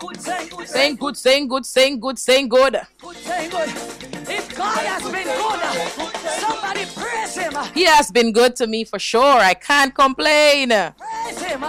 Saying good, saying good, saying good, saying good. Saying good. If God has been good, somebody praise him. He has been good to me for sure. I can't complain. Praise him.